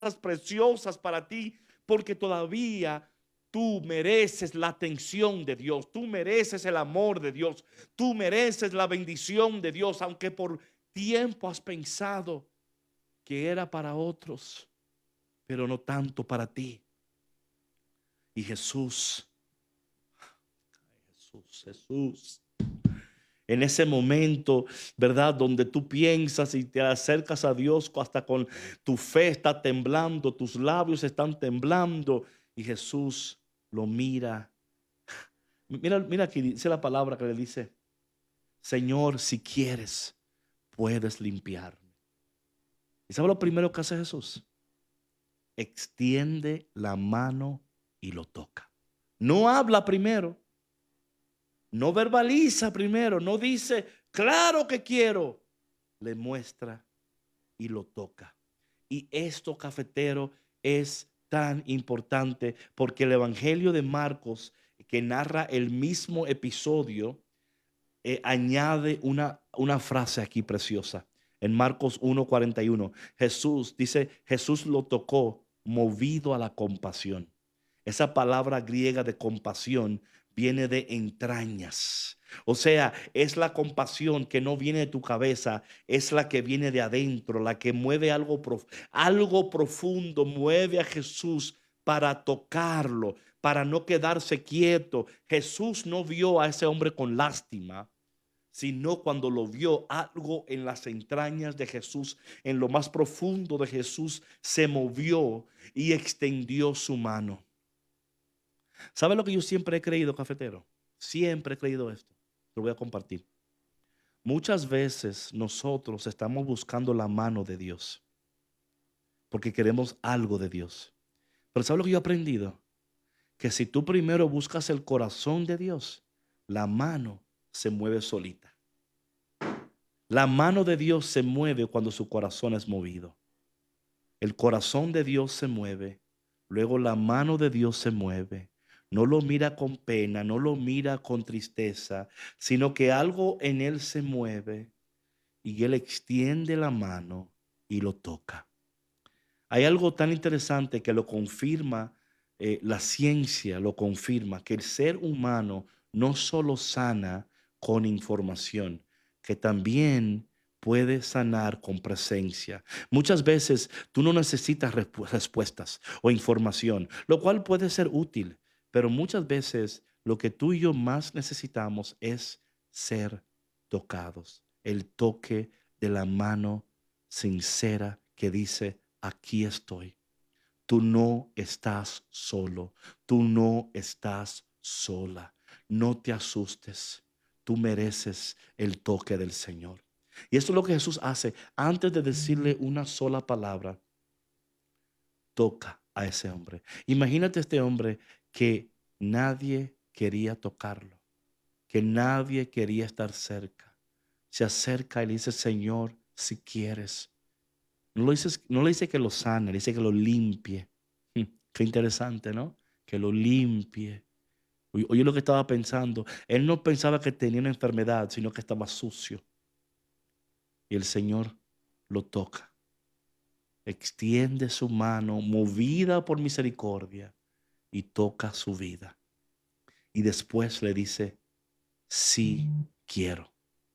preciosas para ti, porque todavía tú mereces la atención de Dios, tú mereces el amor de Dios, tú mereces la bendición de Dios, aunque por tiempo has pensado que era para otros, pero no tanto para ti. Y Jesús, en ese momento, ¿verdad? Donde tú piensas y te acercas a Dios, hasta con tu fe está temblando, tus labios están temblando, y Jesús lo mira. Mira aquí, dice la palabra que le dice: Señor, si quieres, puedes limpiarme. ¿Y sabe lo primero que hace Jesús? Extiende la mano y lo toca. No habla primero, no verbaliza primero, no dice, claro que quiero. Le muestra y lo toca. Y esto, cafetero, es tan importante porque el Evangelio de Marcos, que narra el mismo episodio, añade una frase aquí preciosa. En Marcos 1:41, Jesús dice, Jesús lo tocó movido a la compasión. Esa palabra griega de compasión viene de entrañas. O sea, es la compasión que no viene de tu cabeza, es la que viene de adentro, la que mueve algo profundo, mueve a Jesús para tocarlo, para no quedarse quieto. Jesús no vio a ese hombre con lástima, sino cuando lo vio, algo en las entrañas de Jesús, en lo más profundo de Jesús, se movió y extendió su mano. ¿Sabe lo que yo siempre he creído, cafetero? Siempre he creído esto. Lo voy a compartir. Muchas veces nosotros estamos buscando la mano de Dios porque queremos algo de Dios. Pero ¿sabe lo que yo he aprendido? Que si tú primero buscas el corazón de Dios, la mano se mueve solita. La mano de Dios se mueve cuando su corazón es movido. El corazón de Dios se mueve, luego la mano de Dios se mueve. No lo mira con pena, no lo mira con tristeza, sino que algo en él se mueve y él extiende la mano y lo toca. Hay algo tan interesante que lo confirma, la ciencia lo confirma, que el ser humano no solo sana con información, que también puede sanar con presencia. Muchas veces tú no necesitas respuestas o información, lo cual puede ser útil, pero muchas veces lo que tú y yo más necesitamos es ser tocados. El toque de la mano sincera que dice, aquí estoy. Tú no estás solo. Tú no estás sola. No te asustes. Tú mereces el toque del Señor. Y esto es lo que Jesús hace. Antes de decirle una sola palabra, toca a ese hombre. Imagínate este hombre que nadie quería tocarlo, que nadie quería estar cerca. Se acerca y le dice, Señor, si quieres. No le dice que lo sane, le dice que lo limpie. Qué interesante, ¿no? Que lo limpie. Oye lo que estaba pensando. Él no pensaba que tenía una enfermedad, sino que estaba sucio. Y el Señor lo toca. Extiende su mano, movida por misericordia, y toca su vida. Y después le dice, sí quiero.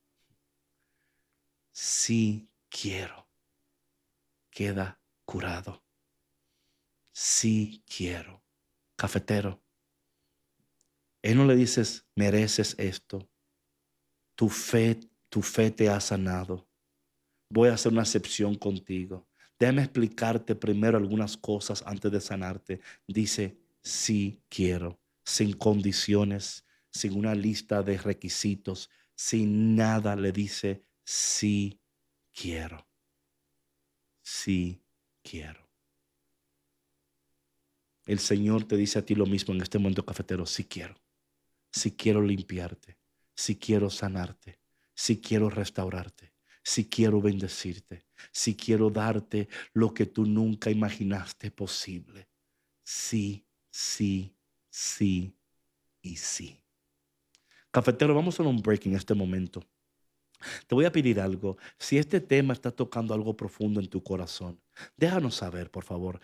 Sí quiero. Queda curado. Sí quiero. Cafetero. Él no le dices, mereces esto. Tu fe, tu fe te ha sanado. Voy a hacer una excepción contigo. Déjame explicarte primero algunas cosas antes de sanarte. Dice, sí quiero, sin condiciones, sin una lista de requisitos, sin nada. Le dice, sí quiero, sí quiero. El Señor te dice a ti lo mismo en este momento, cafetero, sí quiero. Si quiero limpiarte, si quiero sanarte, si quiero restaurarte, si quiero bendecirte, si quiero darte lo que tú nunca imaginaste posible. Sí, sí, sí y sí. Cafetero, vamos a un break en este momento. Te voy a pedir algo. Si este tema está tocando algo profundo en tu corazón, Déjanos saber, por favor.